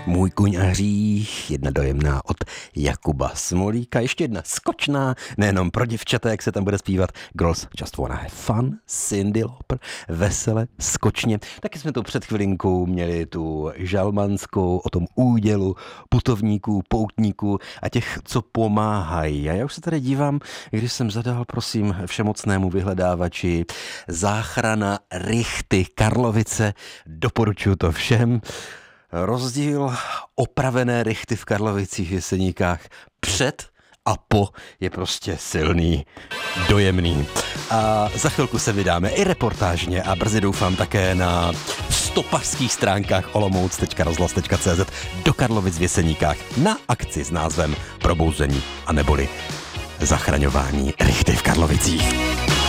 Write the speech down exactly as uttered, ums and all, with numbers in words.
Můj kuň a hřích, jedna dojemná od Jakuba Smolíka, ještě jedna skočná, nejenom pro děvčata, jak se tam bude zpívat, Girls Just Wanna Have Fun, Cyndi Lauper, vesele, skočně. Taky jsme tu před chvilinkou měli tu žalmanskou o tom údělu putovníků, poutníků a těch, co pomáhají. A já už se tady dívám, když jsem zadal, prosím, všemocnému vyhledávači záchrana Rychty Karlovice, doporučuji to všem. Rozdíl opravené rychty v Karlovicích Jeseníkách před a po je prostě silný, dojemný. A za chvilku se vydáme i reportážně a brzy doufám také na stopařských stránkách olomouc tečka rozhlas tečka cé zet do Karlovic v Jeseníkách na akci s názvem Probouzení a neboli zachraňování rychty v Karlovicích.